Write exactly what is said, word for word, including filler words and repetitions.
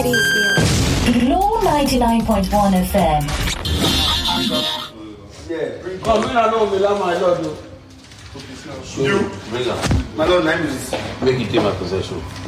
Glow ninety-nine point one F M. Yeah, bring come in. I know me, my lord. You, bring her. My lord, name is make it take my possession.